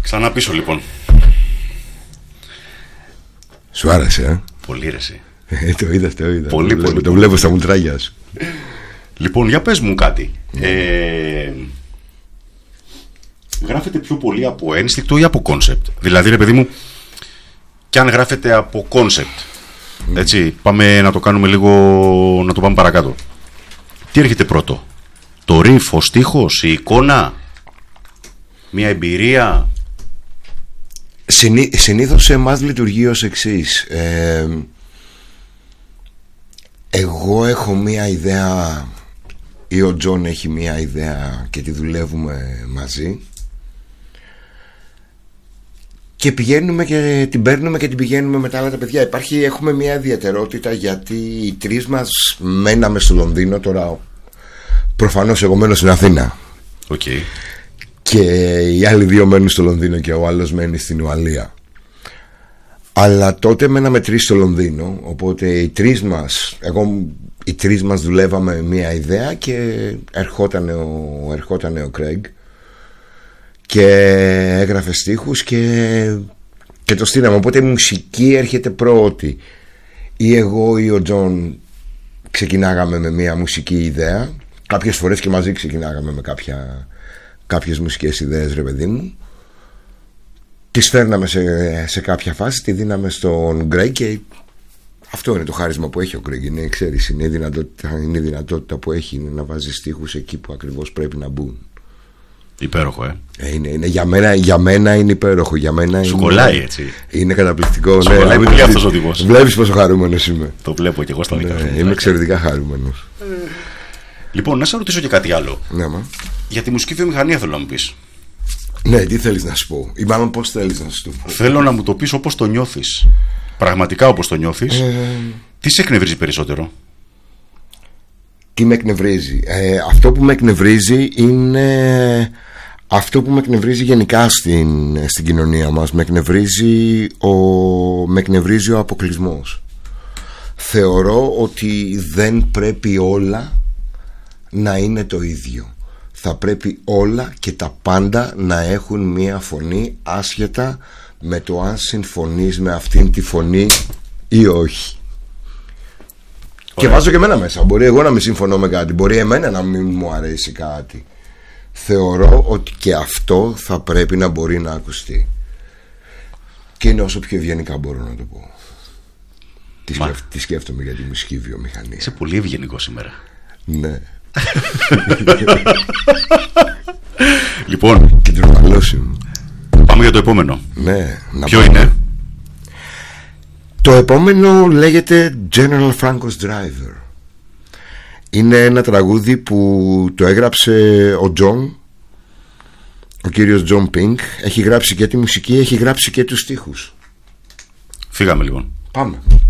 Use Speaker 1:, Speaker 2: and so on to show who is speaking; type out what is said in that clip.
Speaker 1: Ξανά πίσω λοιπόν.
Speaker 2: Σου άρεσε,
Speaker 1: Πολύ ρε εσύ.
Speaker 2: Το είδα.
Speaker 1: Πολύ.
Speaker 2: Το βλέπω στα μουτράγια σου.
Speaker 1: Λοιπόν, για πες μου κάτι. Γράφετε πιο πολύ από ένστικτο ή από κόνσεπτ? Δηλαδή, ρε παιδί μου, κι αν γράφετε από κόνσεπτ, έτσι, πάμε να το κάνουμε λίγο, να το πάμε παρακάτω. Τι έρχεται πρώτο? Το ριφ, ο στίχος, η εικόνα, μια εμπειρία?
Speaker 2: Συνήθως σε εμάς λειτουργεί ως εξής. Εγώ έχω μια ιδέα ή ο Τζον έχει μια ιδέα και τη δουλεύουμε μαζί και πηγαίνουμε και την παίρνουμε και την πηγαίνουμε με τα άλλα τα παιδιά. Έχουμε μια ιδιαιτερότητα γιατί οι τρεις μας μέναμε στο Λονδίνο. Τώρα προφανώς εγώ μένω στην Αθήνα.
Speaker 1: Okay.
Speaker 2: Και οι άλλοι δύο μένουν στο Λονδίνο και ο άλλος μένει στην Ουαλία. Αλλά τότε μέναμε τρεις στο Λονδίνο. Οπότε οι τρεις μας δουλεύαμε μια ιδέα και ερχότανε ο Craig και έγραφε στίχους και το στείναμε. Οπότε η μουσική έρχεται πρώτη. Ή εγώ ή ο Τζον ξεκινάγαμε με μια μουσική ιδέα. Κάποιες φορές και μαζί ξεκινάγαμε με κάποιες μουσικές ιδέες, ρε παιδί μου. Τις φέρναμε σε κάποια φάση, τη δίναμε στον Greg και αυτό είναι το χάρισμα που έχει ο Greg. Είναι η δυνατότητα που έχει να βάζει στίχους εκεί που ακριβώς πρέπει να μπουν.
Speaker 1: Υπέροχο,
Speaker 2: είναι για μένα είναι υπέροχο.
Speaker 1: Σου κολλάει έτσι.
Speaker 2: Είναι καταπληκτικό.
Speaker 1: Σου κολλάει πολύ αυτός ο τύπος.
Speaker 2: Βλέπεις πόσο χαρούμενος είμαι.
Speaker 1: Το βλέπω και εγώ στα δικά μου.
Speaker 2: Είμαι εξαιρετικά χαρούμενος.
Speaker 1: Λοιπόν, να σε ρωτήσω και κάτι άλλο.
Speaker 2: Ναι,
Speaker 1: για τη μουσική βιομηχανία θέλω να μου πεις.
Speaker 2: Ναι, τι θέλεις να σου πω? Ή μάλλον πώς θέλεις να σου το πω?
Speaker 1: Θέλω να μου το πεις όπως το νιώθεις. Πραγματικά όπως το νιώθεις. Τι σε εκνευρίζει περισσότερο?
Speaker 2: Τι με εκνευρίζει? Αυτό που με εκνευρίζει είναι αυτό που με εκνευρίζει γενικά στην κοινωνία μας. Με εκνευρίζει ο αποκλεισμός. Θεωρώ ότι δεν πρέπει όλα να είναι το ίδιο. Θα πρέπει όλα και τα πάντα να έχουν μία φωνή, άσχετα με το αν συμφωνείς με αυτήν τη φωνή ή όχι. Και βάζω και εμένα μέσα. Μπορεί εγώ να μην συμφωνώ με κάτι, μπορεί εμένα να μην μου αρέσει κάτι. Θεωρώ ότι και αυτό θα πρέπει να μπορεί να ακουστεί. Και είναι όσο πιο ευγενικά μπορώ να το πω. Τι σκέφτομαι για τη μουσική βιομηχανία.
Speaker 1: Είσαι πολύ ευγενικό σήμερα.
Speaker 2: Ναι.
Speaker 1: Λοιπόν,
Speaker 2: και τρομαλώσει μου.
Speaker 1: Πάμε για το επόμενο.
Speaker 2: Ναι.
Speaker 1: Ποιο είναι?
Speaker 2: Το επόμενο λέγεται General Franco's Driver. Είναι ένα τραγούδι που το έγραψε ο John, ο κύριος John Pink. Έχει γράψει και τη μουσική, έχει γράψει και τους στίχους.
Speaker 1: Φύγαμε λοιπόν.
Speaker 2: Πάμε.